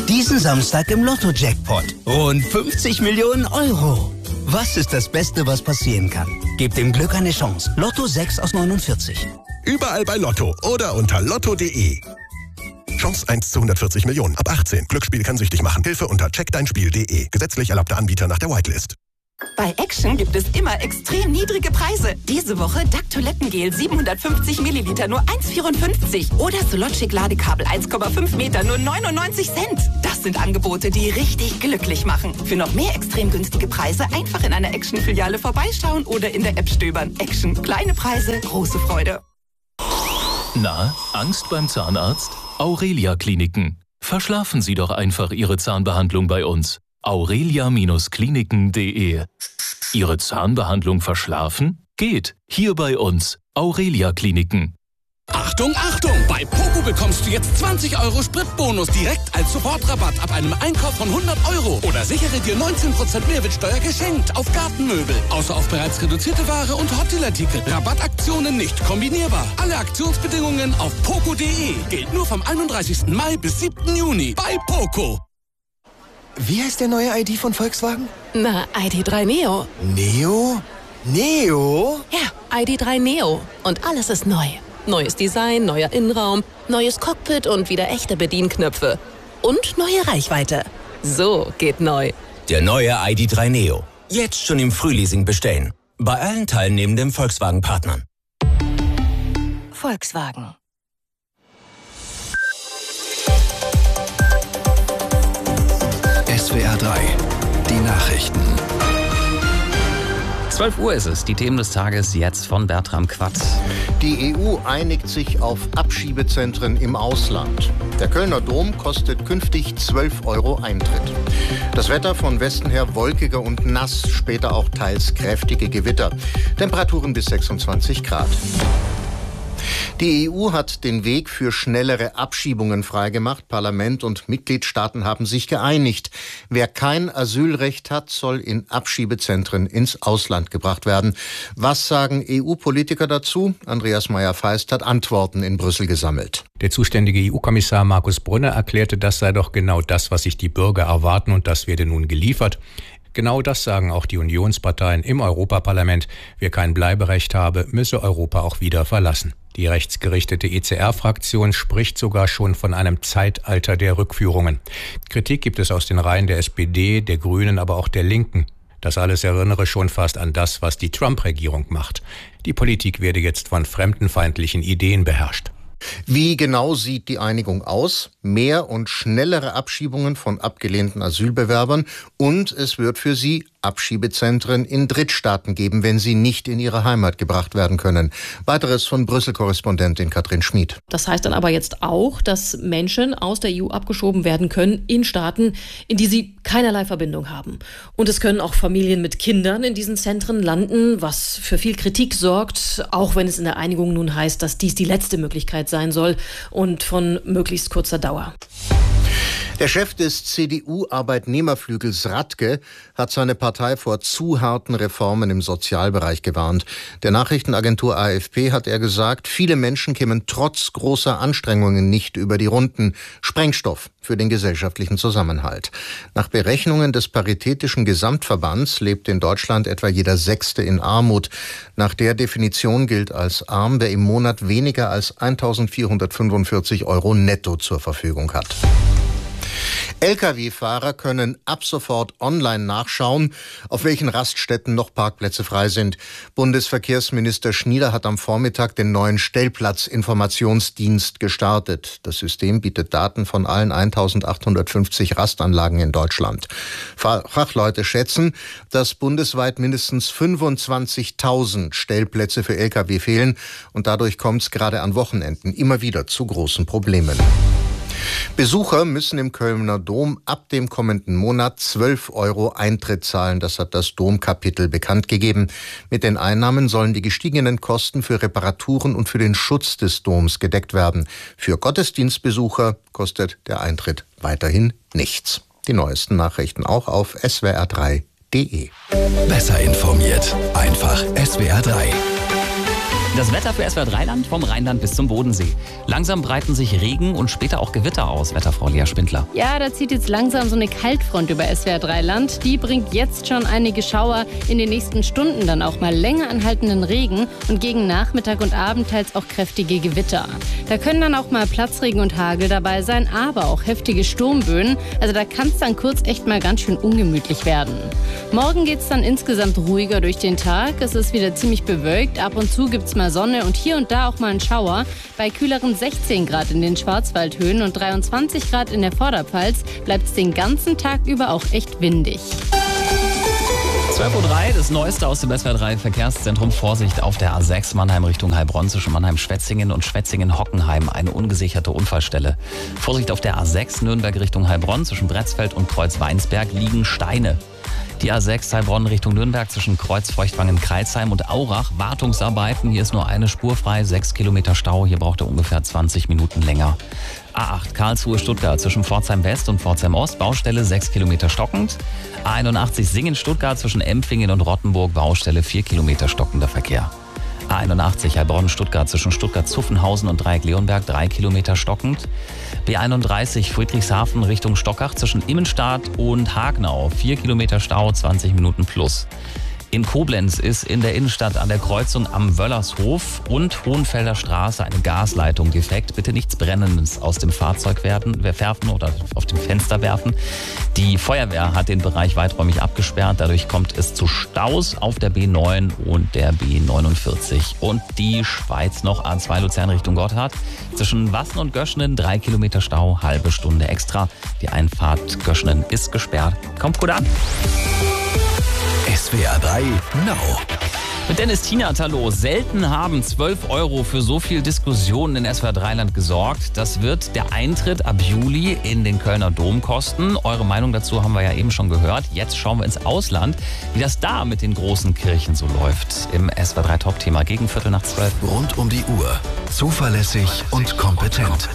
Diesen Samstag im Lotto-Jackpot. Rund 50 Millionen Euro. Was ist das Beste, was passieren kann? Gebt dem Glück eine Chance. Lotto 6 aus 49. Überall bei Lotto oder unter lotto.de. Chance 1 zu 140 Millionen. Ab 18. Glücksspiel kann süchtig machen. Hilfe unter checkdeinspiel.de. Gesetzlich erlaubter Anbieter nach der Whitelist. Bei Action gibt es immer extrem niedrige Preise. Diese Woche DAC Toilettengel 750 Milliliter nur 1,54. Oder Sologic Ladekabel 1,5 Meter nur 99 Cent. Das sind Angebote, die richtig glücklich machen. Für noch mehr extrem günstige Preise einfach in einer Action-Filiale vorbeischauen oder in der App stöbern. Action. Kleine Preise, große Freude. Na, Angst beim Zahnarzt? Aurelia Kliniken. Verschlafen Sie doch einfach Ihre Zahnbehandlung bei uns. aurelia-kliniken.de. Ihre Zahnbehandlung verschlafen? Geht. Hier bei uns. Aurelia Kliniken. Achtung, Achtung! Bei Poco bekommst du jetzt 20 € Spritbonus direkt als Sofortrabatt ab einem Einkauf von 100 € oder sichere dir 19% Mehrwertsteuer geschenkt auf Gartenmöbel. Außer auf bereits reduzierte Ware und Hottelartikel. Rabattaktionen nicht kombinierbar. Alle Aktionsbedingungen auf poco.de. Gilt nur vom 31. Mai bis 7. Juni bei Poco. Wie heißt der neue ID von Volkswagen? Na, ID.3 Neo. Neo? Neo? Ja, ID.3 Neo. Und alles ist neu. Neues Design, neuer Innenraum, neues Cockpit und wieder echte Bedienknöpfe. Und neue Reichweite. So geht neu. Der neue ID.3 Neo. Jetzt schon im Frühleasing bestellen. Bei allen teilnehmenden Volkswagen-Partnern. Volkswagen. SWR 3, die Nachrichten. 12 Uhr ist es, die Themen des Tages jetzt von Bertram Quatt. Die EU einigt sich auf Abschiebezentren im Ausland. Der Kölner Dom kostet künftig 12 € Eintritt. Das Wetter von Westen her wolkiger und nass, später auch teils kräftige Gewitter. Temperaturen bis 26 Grad. Die EU hat den Weg für schnellere Abschiebungen freigemacht. Parlament und Mitgliedstaaten haben sich geeinigt. Wer kein Asylrecht hat, soll in Abschiebezentren ins Ausland gebracht werden. Was sagen EU-Politiker dazu? Andreas Meyer-Feist hat Antworten in Brüssel gesammelt. Der zuständige EU-Kommissar Markus Brunner erklärte, das sei doch genau das, was sich die Bürger erwarten, und das werde nun geliefert. Genau das sagen auch die Unionsparteien im Europaparlament. Wer kein Bleiberecht habe, müsse Europa auch wieder verlassen. Die rechtsgerichtete ECR-Fraktion spricht sogar schon von einem Zeitalter der Rückführungen. Kritik gibt es aus den Reihen der SPD, der Grünen, aber auch der Linken. Das alles erinnere schon fast an das, was die Trump-Regierung macht. Die Politik werde jetzt von fremdenfeindlichen Ideen beherrscht. Wie genau sieht die Einigung aus? Mehr und schnellere Abschiebungen von abgelehnten Asylbewerbern, und es wird für sie Abschiebezentren in Drittstaaten geben, wenn sie nicht in ihre Heimat gebracht werden können. Weiteres von Brüssel-Korrespondentin Katrin Schmid. Das heißt dann aber jetzt auch, dass Menschen aus der EU abgeschoben werden können in Staaten, in die sie keinerlei Verbindung haben. Und es können auch Familien mit Kindern in diesen Zentren landen, was für viel Kritik sorgt, auch wenn es in der Einigung nun heißt, dass dies die letzte Möglichkeit sein soll und von möglichst kurzer Dauer. Der Chef des CDU-Arbeitnehmerflügels Radke hat seine Partei vor zu harten Reformen im Sozialbereich gewarnt. Der Nachrichtenagentur AFP hat er gesagt, viele Menschen kämen trotz großer Anstrengungen nicht über die Runden. Sprengstoff für den gesellschaftlichen Zusammenhalt. Nach Berechnungen des Paritätischen Gesamtverbands lebt in Deutschland etwa jeder Sechste in Armut. Nach der Definition gilt als arm, wer im Monat weniger als 1.445 € netto zur Verfügung hat. Lkw-Fahrer können ab sofort online nachschauen, auf welchen Raststätten noch Parkplätze frei sind. Bundesverkehrsminister Schnieder hat am Vormittag den neuen Stellplatzinformationsdienst gestartet. Das System bietet Daten von allen 1.850 Rastanlagen in Deutschland. Fachleute schätzen, dass bundesweit mindestens 25.000 Stellplätze für Lkw fehlen, und dadurch kommt es gerade an Wochenenden immer wieder zu großen Problemen. Besucher müssen im Kölner Dom ab dem kommenden Monat 12 € Eintritt zahlen. Das hat das Domkapitel bekannt gegeben. Mit den Einnahmen sollen die gestiegenen Kosten für Reparaturen und für den Schutz des Doms gedeckt werden. Für Gottesdienstbesucher kostet der Eintritt weiterhin nichts. Die neuesten Nachrichten auch auf swr3.de. Besser informiert, einfach SWR 3. Das Wetter für SWR 3 Land vom Rheinland bis zum Bodensee. Langsam breiten sich Regen und später auch Gewitter aus, Wetterfrau Lea Spindler. Ja, da zieht jetzt langsam so eine Kaltfront über SWR 3 Land. Die bringt jetzt schon einige Schauer, in den nächsten Stunden dann auch mal länger anhaltenden Regen und gegen Nachmittag und Abend teils auch kräftige Gewitter. Da können dann auch mal Platzregen und Hagel dabei sein, aber auch heftige Sturmböen. Also da kann es dann kurz echt mal ganz schön ungemütlich werden. Morgen geht es dann insgesamt ruhiger durch den Tag. Es ist wieder ziemlich bewölkt. Ab und zu gibt es mal Sonne und hier und da auch mal ein Schauer. Bei kühleren 16 Grad in den Schwarzwaldhöhen und 23 Grad in der Vorderpfalz bleibt es den ganzen Tag über auch echt windig. 12.03 Uhr, das Neueste aus dem SWR 3 Verkehrszentrum. Vorsicht auf der A6 Mannheim Richtung Heilbronn zwischen Mannheim-Schwetzingen und Schwetzingen-Hockenheim. Eine ungesicherte Unfallstelle. Vorsicht auf der A6 Nürnberg Richtung Heilbronn zwischen Bretzfeld und Kreuzweinsberg liegen Steine. Die A6 Heilbronn Richtung Nürnberg zwischen Kreuz-Feuchtwangen-Kreilsheim und Aurach. Wartungsarbeiten. Hier ist nur eine Spur frei, 6 Kilometer Stau. Hier braucht er ungefähr 20 Minuten länger. A8 Karlsruhe-Stuttgart zwischen Pforzheim West und Pforzheim Ost. Baustelle 6 Kilometer stockend. A81 Singen-Stuttgart zwischen Empfingen und Rottenburg. Baustelle 4 Kilometer stockender Verkehr. A81 Heilbronn-Stuttgart zwischen Stuttgart-Zuffenhausen und Dreieck-Leonberg 3 Kilometer stockend. B31 Friedrichshafen Richtung Stockach zwischen Immenstadt und Hagnau 4 Kilometer Stau, 20 Minuten plus. In Koblenz ist in der Innenstadt an der Kreuzung am Wöllershof und Hohenfelder Straße eine Gasleitung defekt. Bitte nichts Brennendes aus dem Fahrzeug werfen oder auf dem Fenster werfen. Die Feuerwehr hat den Bereich weiträumig abgesperrt. Dadurch kommt es zu Staus auf der B9 und der B49. Und die Schweiz noch A2 Luzern Richtung Gotthard. Zwischen Wassen und Göschenen 3 Kilometer Stau, halbe Stunde extra. Die Einfahrt Göschenen ist gesperrt. Kommt gut an. SWR 3 Now. Mit Dennis Tinatalo. Selten haben 12 Euro für so viel Diskussionen in SWR 3 Land gesorgt. Das wird der Eintritt ab Juli in den Kölner Dom kosten. Eure Meinung dazu haben wir ja eben schon gehört. Jetzt schauen wir ins Ausland, wie das da mit den großen Kirchen so läuft. Im SWR 3 Top-Thema gegen 12:15. Rund um die Uhr. Zuverlässig und kompetent.